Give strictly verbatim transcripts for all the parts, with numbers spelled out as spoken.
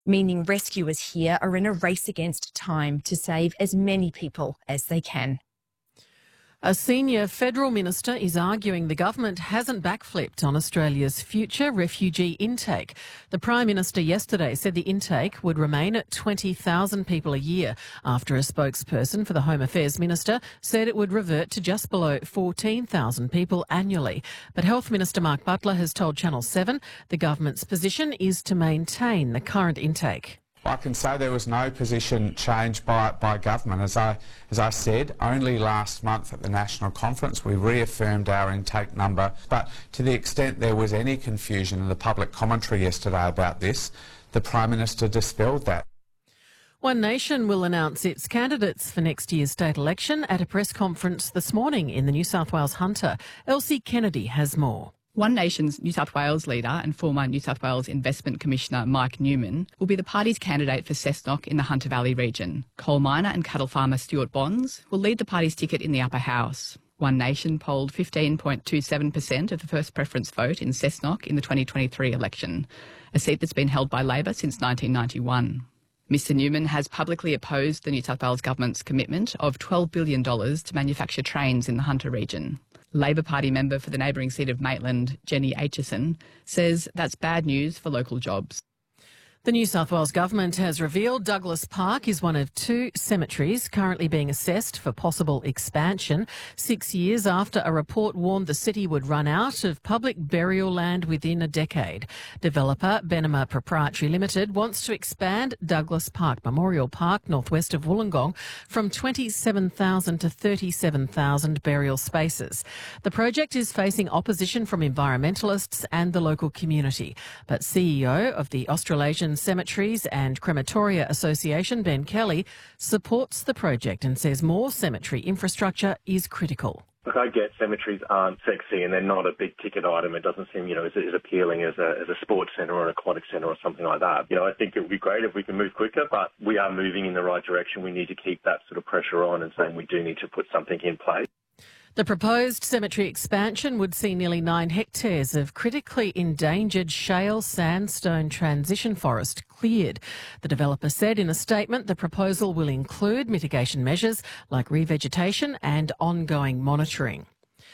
meaning rescuers here are in a race against time to save as many people as they can. A senior federal minister is arguing the government hasn't backflipped on Australia's future refugee intake. The Prime Minister yesterday said the intake would remain at twenty thousand people a year after a spokesperson for the Home Affairs Minister said it would revert to just below fourteen thousand people annually. But Health Minister Mark Butler has told Channel seven the government's position is to maintain the current intake. I can say there was no position change by, by government. As I, as I said, only last month at the National Conference we reaffirmed our intake number. But to the extent there was any confusion in the public commentary yesterday about this, the Prime Minister dispelled that. One Nation will announce its candidates for next year's state election at a press conference this morning in the New South Wales Hunter. Elsie Kennedy has more. One Nation's New South Wales leader and former New South Wales Investment Commissioner Mike Newman will be the party's candidate for Cessnock in the Hunter Valley region. Coal miner and cattle farmer Stuart Bonds will lead the party's ticket in the upper house. One Nation polled fifteen point two seven percent of the first preference vote in Cessnock in the twenty twenty-three election, a seat that's been held by Labor since nineteen ninety-one. Mr Newman has publicly opposed the New South Wales government's commitment of twelve billion dollars to manufacture trains in the Hunter region. Labor Party member for the neighbouring seat of Maitland, Jenny Aitchison, says that's bad news for local jobs. The New South Wales Government has revealed Douglas Park is one of two cemeteries currently being assessed for possible expansion, six years after a report warned the city would run out of public burial land within a decade. Developer Benema Proprietary Limited wants to expand Douglas Park Memorial Park northwest of Wollongong from twenty-seven thousand to thirty-seven thousand burial spaces. The project is facing opposition from environmentalists and the local community, but C E O of the Australasian Cemeteries and Crematoria Association, Ben Kelly, supports the project and says more cemetery infrastructure is critical. Look, I get cemeteries aren't sexy and they're not a big ticket item. It doesn't seem, you know, as, as appealing as a, as a sports centre or an aquatic centre or something like that. You know, I think it would be great if we can move quicker, but we are moving in the right direction. We need to keep that sort of pressure on and saying we do need to put something in place. The proposed cemetery expansion would see nearly nine hectares of critically endangered shale sandstone transition forest cleared. The developer said in a statement the proposal will include mitigation measures like revegetation and ongoing monitoring.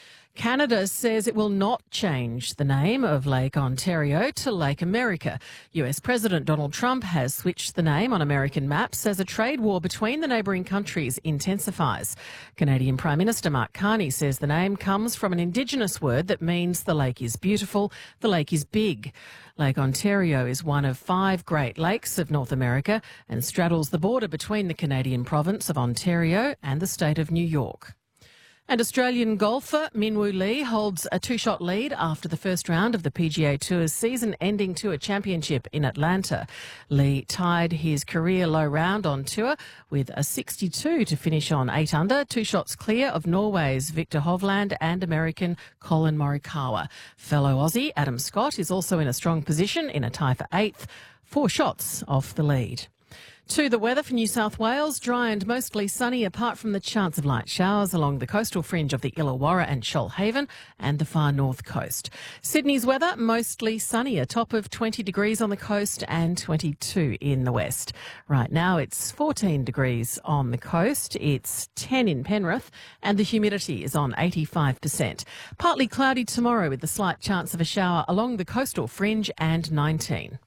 Canada says it will not change the name of Lake Ontario to Lake America. U S President Donald Trump has switched the name on American maps as a trade war between the neighbouring countries intensifies. Canadian Prime Minister Mark Carney says the name comes from an Indigenous word that means the lake is beautiful, the lake is big. Lake Ontario is one of five Great Lakes of North America and straddles the border between the Canadian province of Ontario and the state of New York. And Australian golfer Minwoo Lee holds a two-shot lead after the first round of the P G A Tour's season-ending Tour Championship in Atlanta. Lee tied his career low round on tour with a sixty-two to finish on eight under, two shots clear of Norway's Victor Hovland and American Colin Morikawa. Fellow Aussie Adam Scott is also in a strong position in a tie for eighth, four shots off the lead. To the weather for New South Wales, dry and mostly sunny apart from the chance of light showers along the coastal fringe of the Illawarra and Shoalhaven and the far north coast. Sydney's weather, mostly sunny, a top of twenty degrees on the coast and twenty-two in the west. Right now it's fourteen degrees on the coast, it's ten in Penrith and the humidity is on eighty-five percent. Partly cloudy tomorrow with the slight chance of a shower along the coastal fringe and nineteen.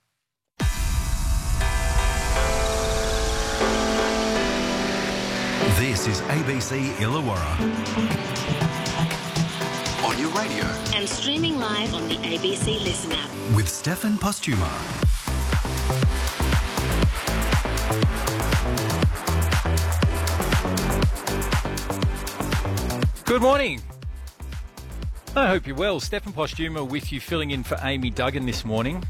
This is A B C Illawarra. On your radio. And streaming live on the A B C Listen app. With Stefan Postuma. Good morning. I hope you're well. Stefan Postuma with you, filling in for Amy Duggan this morning.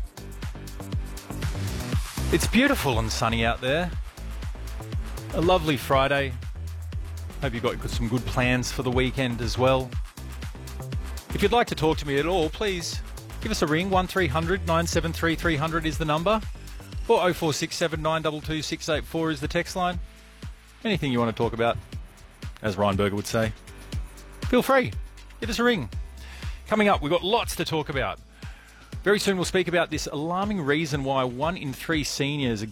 It's beautiful and sunny out there. A lovely Friday. Hope you've got some good plans for the weekend as well. If you'd like to talk to me at all, please give us a ring. one three hundred nine seven three three hundred is the number. Or oh four six seven nine two two six eight four is the text line. Anything you want to talk about, as Ryan Berger would say. Feel free. Give us a ring. Coming up, we've got lots to talk about. Very soon we'll speak about this alarming reason why one in three seniors are